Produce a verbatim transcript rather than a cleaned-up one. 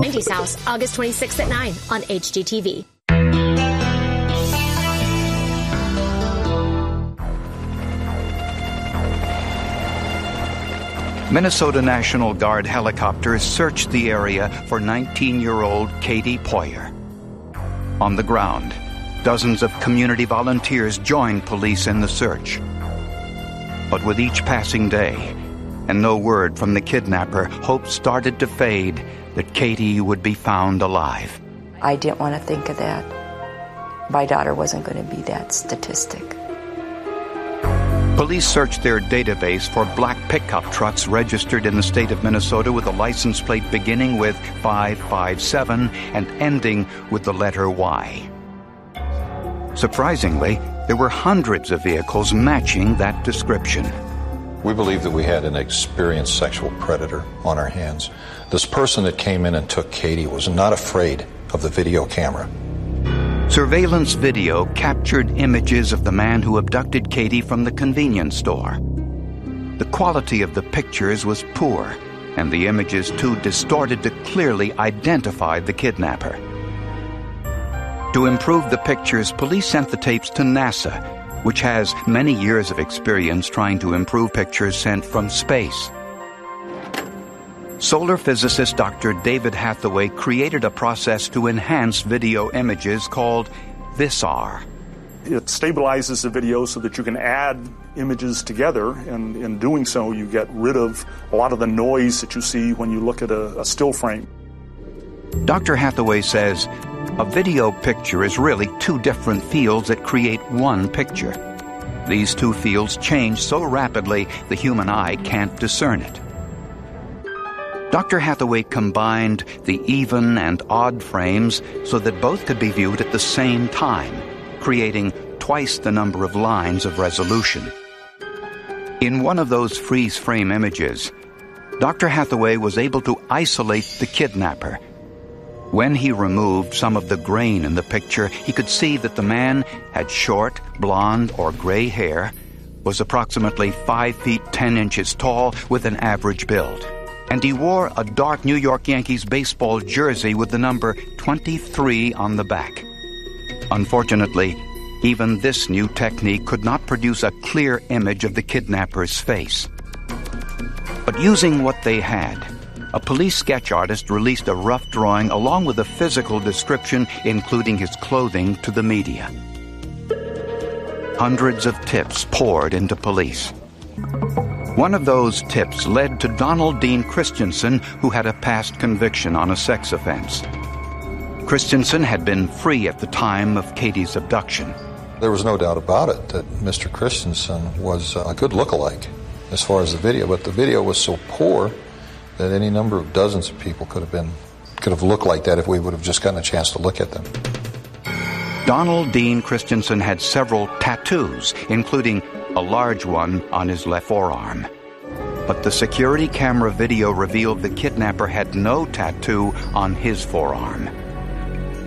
nineties House, August twenty-sixth at nine on H G T V. Minnesota National Guard helicopters searched the area for nineteen-year-old Katie Poyer. On the ground, dozens of community volunteers joined police in the search. But with each passing day, and no word from the kidnapper, hope started to fade that Katie would be found alive. I didn't want to think of that. My daughter wasn't going to be that statistic. Police searched their database for black pickup trucks registered in the state of Minnesota with a license plate beginning with five five seven and ending with the letter Y. Surprisingly, there were hundreds of vehicles matching that description. We believe that we had an experienced sexual predator on our hands. This person that came in and took Katie was not afraid of the video camera. Surveillance video captured images of the man who abducted Katie from the convenience store. The quality of the pictures was poor, and the images too distorted to clearly identify the kidnapper. To improve the pictures, police sent the tapes to NASA, which has many years of experience trying to improve pictures sent from space. Solar physicist Doctor David Hathaway created a process to enhance video images called Visar. It stabilizes the video so that you can add images together, and in doing so you get rid of a lot of the noise that you see when you look at a, a still frame. Doctor Hathaway says a video picture is really two different fields that create one picture. These two fields change so rapidly the human eye can't discern it. Doctor Hathaway combined the even and odd frames so that both could be viewed at the same time, creating twice the number of lines of resolution. In one of those freeze-frame images, Doctor Hathaway was able to isolate the kidnapper. When he removed some of the grain in the picture, he could see that the man had short, blonde, or gray hair, was approximately five feet ten inches tall with an average build. And he wore a dark New York Yankees baseball jersey with the number twenty-three on the back. Unfortunately, even this new technique could not produce a clear image of the kidnapper's face. But using what they had, a police sketch artist released a rough drawing along with a physical description, including his clothing, to the media. Hundreds of tips poured into police. One of those tips led to Donald Dean Christensen, who had a past conviction on a sex offense. Christensen had been free at the time of Katie's abduction. There was no doubt about it that Mister Christensen was a good lookalike as far as the video, but the video was so poor that any number of dozens of people could have been could have looked like that if we would have just gotten a chance to look at them. Donald Dean Christensen had several tattoos, including a large one on his left forearm. But the security camera video revealed the kidnapper had no tattoo on his forearm.